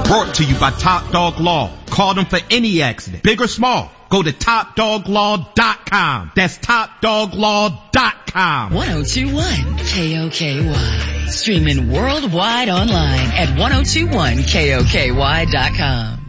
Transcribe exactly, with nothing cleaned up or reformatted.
Brought to you by Top Dog Law. Call them for any accident, big or small. Go to top dog law dot com. That's top dog law dot com. ten twenty-one K O K Y. Streaming worldwide online at ten twenty-one K O K Y dot com.